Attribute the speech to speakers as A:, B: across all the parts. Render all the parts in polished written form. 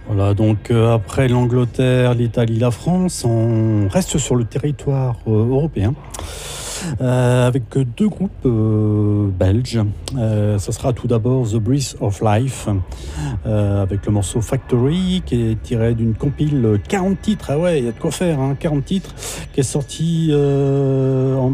A: Voilà, donc après l'Angleterre, l'Italie, la France, on reste sur le territoire européen avec deux groupes belges. Ça sera tout d'abord The Breath of Life avec le morceau Factory qui est tiré d'une compile 40 titres. Ah ouais, il y a de quoi faire, hein, 40 titres, qui est sorti en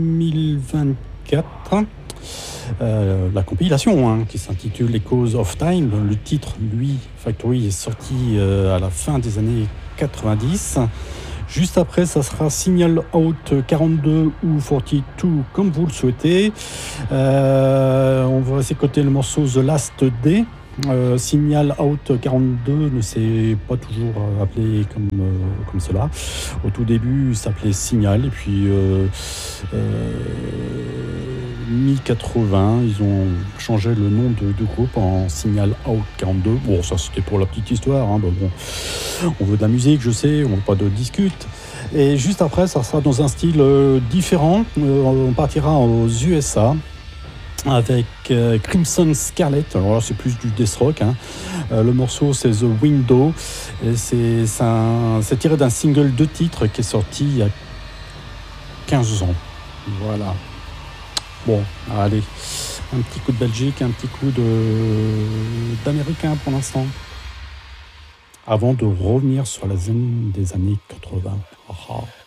A: 2024. La compilation qui s'intitule Echoes of Time. Le titre, lui, Factory, est sorti à la fin des années 90. Juste après, ça sera Signal Out 42 ou 42, comme vous le souhaitez. On va s'écouter le morceau The Last Day. Signal Out 42 ne s'est pas toujours appelé comme cela. Au tout début, il s'appelait Signal, et puis mi-80, ils ont changé le nom de groupe en Signal Out 42. Bon, ça c'était pour la petite histoire, hein. Bon, on veut de la musique, je sais, on veut pas de discute. Et juste après, ça sera dans un style différent. On partira aux USA avec Crimson Scarlet. Alors là, c'est plus du death rock, hein. Le morceau, c'est The Window. Et c'est tiré d'un single de titre qui est sorti il y a 15 ans. Voilà. Bon, allez, un petit coup de Belgique, un petit coup d'américain pour l'instant, avant de revenir sur la zone des années 80. Ah, ah.